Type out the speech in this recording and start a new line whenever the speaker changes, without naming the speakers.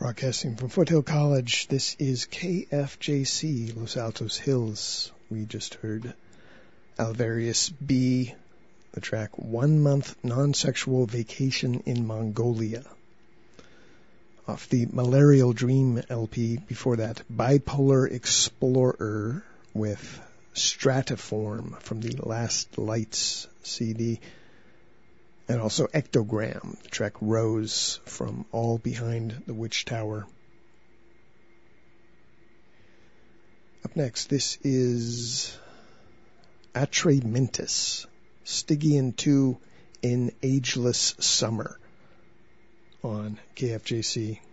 Broadcasting from Foothill College, this is KFJC, Los Altos Hills. We just heard Alvarius B, the track 1 Month Non-Sexual Vacation in Mongolia. Off the Malarial Dream LP, before that, Bipolar Explorer with Stratiform from the Last Lights CD. And also Ectogram, the track Rose from All Behind the Witch Tower. Up next, this is Atrementis, Stygian 2 in Ageless Summer on KFJC.